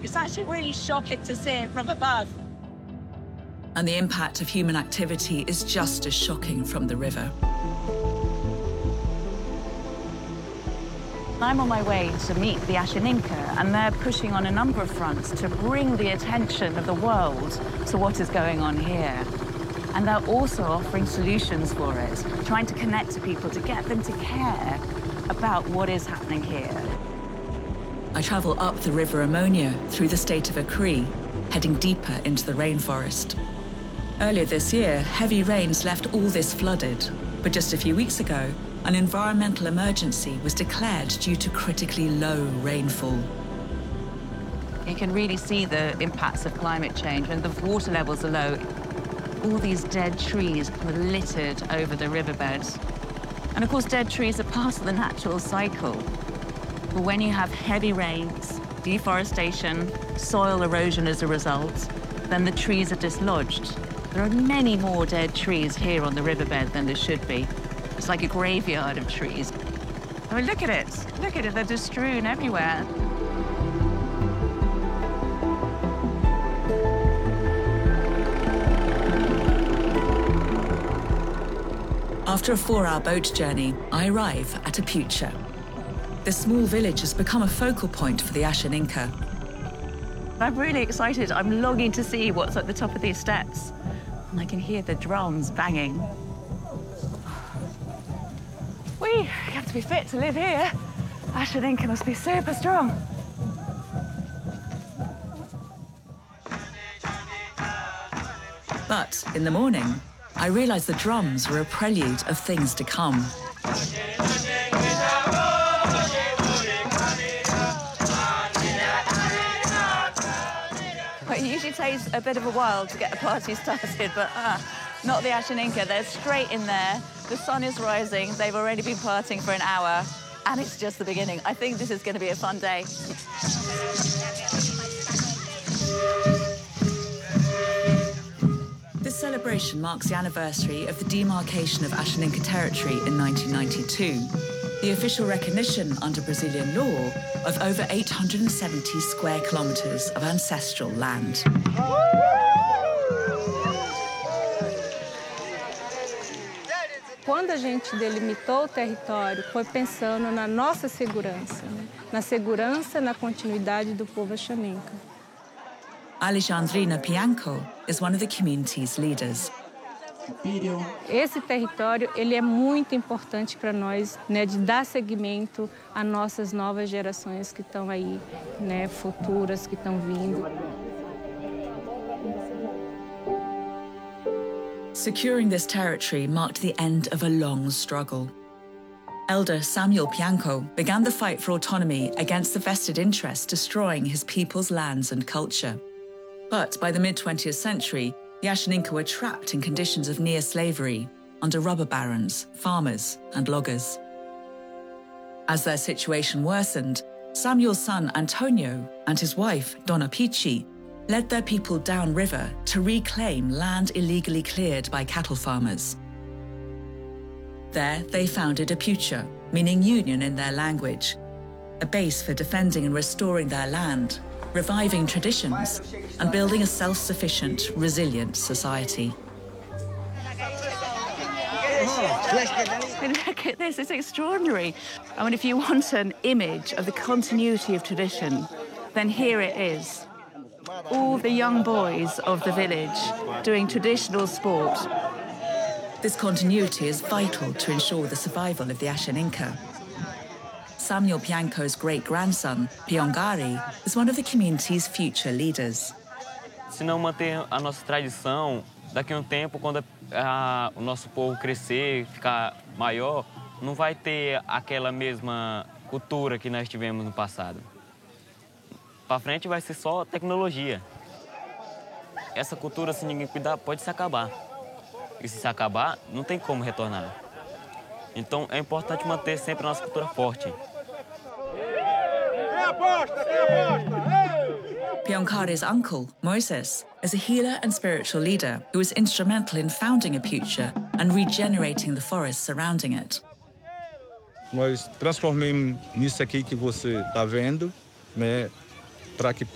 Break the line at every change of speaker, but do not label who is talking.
It's actually really shocking to see it from above.
And the impact of human activity is just as shocking from the river.
I'm on my way to meet the Ashaninka, and they're pushing on a number of fronts to bring the attention of the world to what is going on here. And they're also offering solutions for it, trying to connect to people, to get them to care about what is happening here.
I travel up the River Ammonia through the state of Akri, heading deeper into the rainforest. Earlier this year, heavy rains left all this flooded, but just a few weeks ago, an environmental emergency was declared due to critically low rainfall.
You can really see the impacts of climate change. When the water levels are low, all these dead trees are littered over the riverbeds. And of course, dead trees are part of the natural cycle. But when you have heavy rains, deforestation, soil erosion as a result, then the trees are dislodged. There are many more dead trees here on the riverbed than there should be. It's like a graveyard of trees. I mean, look at it. Look at it, they're just strewn everywhere.
After a 4-hour boat journey, I arrive at Apucha. This small village has become a focal point for the Ashaninka.
I'm really excited. I'm longing to see what's at the top of these steps. And I can hear the drums banging. You have to be fit to live here. Ashaninka must be super strong.
But in the morning, I realized the drums were a prelude of things to come.
It usually takes a bit of a while to get a party started, but not the Ashaninka. They're straight in there. The sun is rising. They've already been partying for an hour, and it's just the beginning. I think this is going to be a fun day.
This celebration marks the anniversary of the demarcation of Ashaninka territory in 1992, the official recognition under Brazilian law of over 870 square kilometers of ancestral land.
Quando a gente delimitou o território, foi pensando na nossa segurança, né? Na segurança e na continuidade do povo Ashaninka.
Alexandrina Pianco is one of the community's leaders.
Esse território ele é muito importante para nós, né, de dar seguimento às nossas novas gerações que estão aí, né, futuras que estão vindo.
Securing this territory marked the end of a long struggle. Elder Samuel Pianco began the fight for autonomy against the vested interests destroying his people's lands and culture. But by the mid-20th century, the Ashaninka were trapped in conditions of near slavery under rubber barons, farmers, and loggers. As their situation worsened, Samuel's son Antonio and his wife Donna Pichi led their people downriver to reclaim land illegally cleared by cattle farmers. There, they founded Apucha, meaning union in their language, a base for defending and restoring their land, reviving traditions, and building a self-sufficient, resilient society.
Look at this, it's extraordinary. I mean, if you want an image of the continuity of tradition, then here it is. All the young boys of the village doing traditional sport.
This continuity is vital to ensure the survival of the Ashaninka. Samuel Pianco's great-grandson, Piongari, is one of the community's future leaders.
Se não manter a nossa tradição, daqui a tempo, quando o nosso povo crescer, ficar maior, não vai ter aquela mesma cultura que nós tivemos no passado. Para frente vai ser só tecnologia. Essa cultura, se ninguém cuidar, pode se acabar. E se acabar, não tem como retornar. Então é importante manter sempre a nossa cultura forte.
Piongari's uncle, Moises, is a healer and spiritual leader who was instrumental in founding Apucha and regenerating the forests surrounding it.
Nós transformamos nisso aqui que você está vendo, né, para que